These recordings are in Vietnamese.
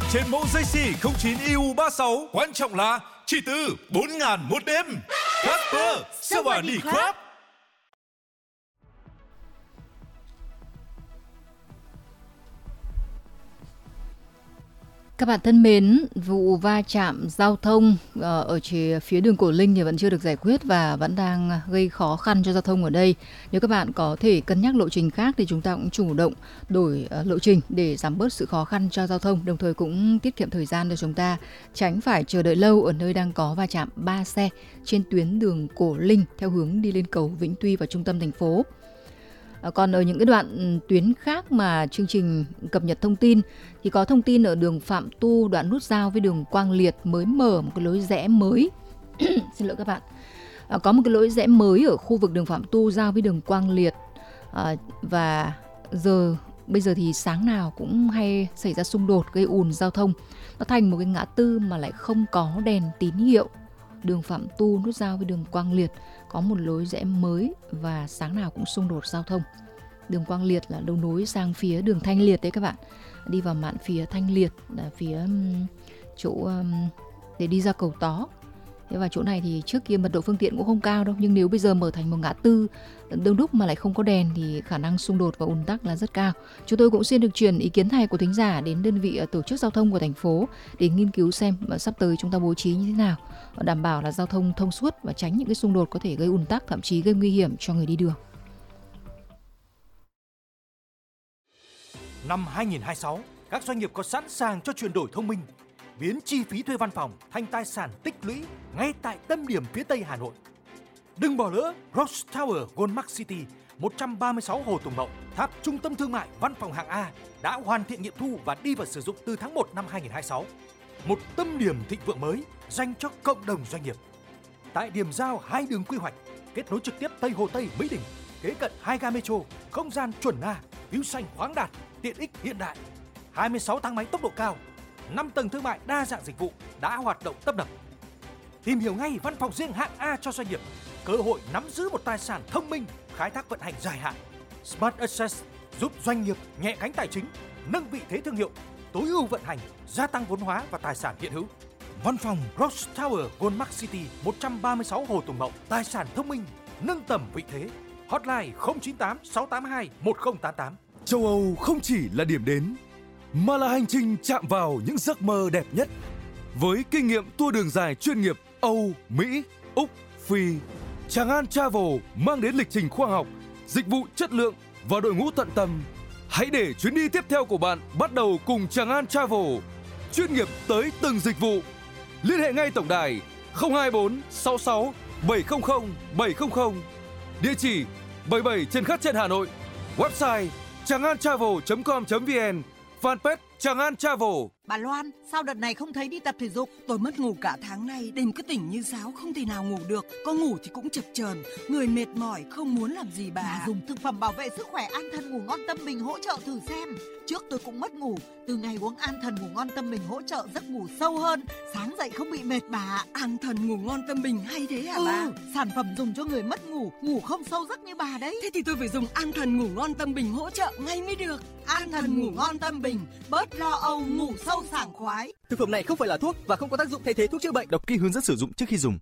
trên mẫu JC 09 EU36. Quan trọng là chỉ từ 4.000 một đêm. Casper, Savani Club. Các bạn thân mến, vụ va chạm giao thông ở phía đường Cổ Linh thì vẫn chưa được giải quyết và vẫn đang gây khó khăn cho giao thông ở đây. Nếu các bạn có thể cân nhắc lộ trình khác thì chúng ta cũng chủ động đổi lộ trình để giảm bớt sự khó khăn cho giao thông, đồng thời cũng tiết kiệm thời gian cho chúng ta, tránh phải chờ đợi lâu ở nơi đang có va chạm 3 xe trên tuyến đường Cổ Linh theo hướng đi lên cầu Vĩnh Tuy và trung tâm thành phố. Còn ở những cái đoạn tuyến khác mà chương trình cập nhật thông tin thì có thông tin ở đường Phạm Tu, đoạn nút giao với đường Quang Liệt mới mở một cái lối rẽ mới. Xin lỗi các bạn. Có một cái lối rẽ mới ở khu vực đường Phạm Tu giao với đường Quang Liệt. Và bây giờ thì sáng nào cũng hay xảy ra xung đột gây ùn giao thông. Nó thành một cái ngã tư mà lại không có đèn tín hiệu. Đường Phạm Tu nút giao với đường Quang Liệt có một lối rẽ mới và sáng nào cũng xung đột giao thông. Đường Quang Liệt là đấu nối sang phía đường Thanh Liệt đấy các bạn. Đi vào mạn phía Thanh Liệt là phía chỗ để đi ra cầu Tó. Thế và chỗ này thì trước kia mật độ phương tiện cũng không cao đâu, nhưng nếu bây giờ mở thành một ngã tư đông đúc mà lại không có đèn thì khả năng xung đột và ùn tắc là rất cao. Chúng tôi cũng xin được truyền ý kiến hay của thính giả đến đơn vị tổ chức giao thông của thành phố để nghiên cứu xem sắp tới chúng ta bố trí như thế nào, đảm bảo là giao thông thông suốt và tránh những cái xung đột có thể gây ùn tắc, thậm chí gây nguy hiểm cho người đi đường. Năm 2026, các doanh nghiệp có sẵn sàng cho chuyển đổi thông minh, biến chi phí thuê văn phòng thành tài sản tích lũy ngay tại tâm điểm phía Tây Hà Nội. Đừng bỏ lỡ Ross Tower Goldmark City 136 Hồ Tùng Mậu, tháp trung tâm thương mại văn phòng hạng A đã hoàn thiện nghiệm thu và đi vào sử dụng từ tháng 1 năm 2026. Một tâm điểm thịnh vượng mới dành cho cộng đồng doanh nghiệp. Tại điểm giao hai đường quy hoạch, kết nối trực tiếp Tây Hồ Tây Mỹ Đình, kế cận 2 ga metro, không gian chuẩn Nga, view xanh khoáng đạt, tiện ích hiện đại. 26 thang máy tốc độ cao, 5 tầng thương mại đa dạng dịch vụ đã hoạt động tấp nập. Tìm hiểu ngay văn phòng riêng hạng A cho doanh nghiệp, cơ hội nắm giữ một tài sản thông minh, khai thác vận hành dài hạn. Smart Access giúp doanh nghiệp nhẹ gánh tài chính, nâng vị thế thương hiệu, tối ưu vận hành, gia tăng vốn hóa và tài sản hiện hữu. Văn phòng Ross Tower Goldmark City 136 Hồ Tùng Mậu, tài sản thông minh, nâng tầm vị thế. Hotline 098 682 1088. Châu Âu không chỉ là điểm đến, mà là hành trình chạm vào những giấc mơ đẹp nhất. Với kinh nghiệm tour đường dài chuyên nghiệp Âu, Mỹ, Úc, Phi, Tràng An Travel mang đến lịch trình khoa học, dịch vụ chất lượng và đội ngũ tận tâm. Hãy để chuyến đi tiếp theo của bạn bắt đầu cùng Tràng An Travel, chuyên nghiệp tới từng dịch vụ. Liên hệ ngay tổng đài 024 66 700 700, địa chỉ 77 Trần Khát Trân, Hà Nội, website changantravel.com.vn, fanpage Tràng An Travel. Bà Loan, sao đợt này không thấy đi tập thể dục? Tôi mất ngủ cả tháng nay, đêm cứ tỉnh như sáo, không thể nào ngủ được. Có ngủ thì cũng chập chờn, người mệt mỏi, không muốn làm gì bà. Dùng thực phẩm bảo vệ sức khỏe An Thần Ngủ Ngon Tâm Bình hỗ trợ thử xem. Trước tôi cũng mất ngủ, từ ngày uống An Thần Ngủ Ngon Tâm Bình hỗ trợ giấc ngủ sâu hơn, sáng dậy không bị mệt bà. An Thần Ngủ Ngon Tâm Bình hay thế hả bà? Sản phẩm dùng cho người mất ngủ, ngủ không sâu giấc như bà đấy. Thế thì tôi phải dùng An Thần Ngủ Ngon Tâm Bình hỗ trợ ngay mới được. An Thần Ngủ Ngon Tâm Bình, bớt lo âu, ngủ sâu sảng khoái. Thực phẩm này không phải là thuốc và không có tác dụng thay thế thuốc chữa bệnh. Đọc kỹ hướng dẫn sử dụng trước khi dùng.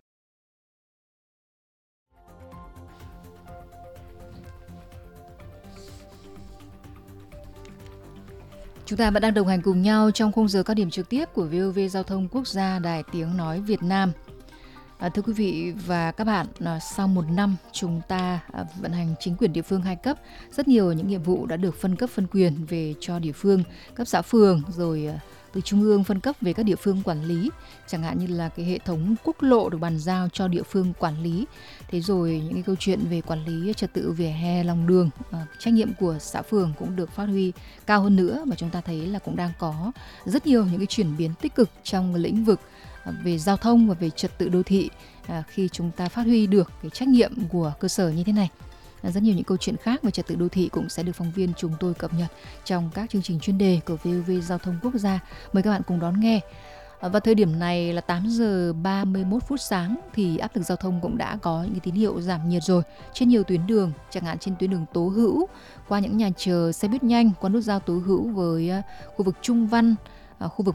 Chúng ta vẫn đang đồng hành cùng nhau trong khung giờ cao điểm trực tiếp của VOV Giao thông Quốc gia, Đài Tiếng Nói Việt Nam. Thưa quý vị và các bạn, sau một năm chúng ta vận hành chính quyền địa phương 2 cấp, rất nhiều những nhiệm vụ đã được phân cấp phân quyền về cho địa phương, cấp xã phường, rồi từ trung ương phân cấp về các địa phương quản lý, chẳng hạn như là cái hệ thống quốc lộ được bàn giao cho địa phương quản lý. Thế rồi những cái câu chuyện về quản lý trật tự vỉa hè, lòng đường, trách nhiệm của xã phường cũng được phát huy cao hơn nữa, và chúng ta thấy là cũng đang có rất nhiều những cái chuyển biến tích cực trong lĩnh vực về giao thông và về trật tự đô thị khi chúng ta phát huy được cái trách nhiệm của cơ sở như thế này. Rất nhiều những câu chuyện khác về trật tự đô thị cũng sẽ được phóng viên chúng tôi cập nhật trong các chương trình chuyên đề của VOV Giao thông Quốc gia. Mời các bạn cùng đón nghe. Và thời điểm này là 8 giờ 31 phút sáng thì áp lực giao thông cũng đã có những cái tín hiệu giảm nhiệt rồi trên nhiều tuyến đường, chẳng hạn trên tuyến đường Tố Hữu, qua những nhà chờ xe buýt nhanh, qua nút giao Tố Hữu với khu vực Trung Văn, khu vực